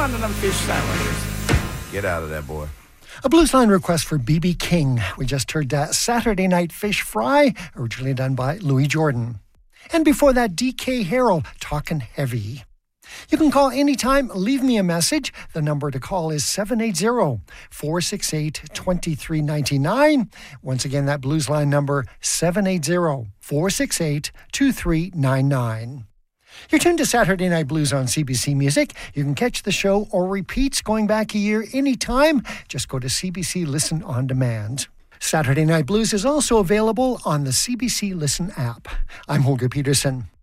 on to them fish sandwiches. Get out of there, boy. A blues line request for B.B. King. We just heard that Saturday Night Fish Fry, originally done by Louis Jordan. And before that, D.K. Harrell, Talkin' Heavy. You can call anytime, leave me a message. The number to call is 780-468-2399. Once again, that blues line number, 780-468-2399. You're tuned to Saturday Night Blues on CBC Music. You can catch the show or repeats going back a year anytime. Just go to CBC Listen On Demand. Saturday Night Blues is also available on the CBC Listen app. I'm Holger Peterson.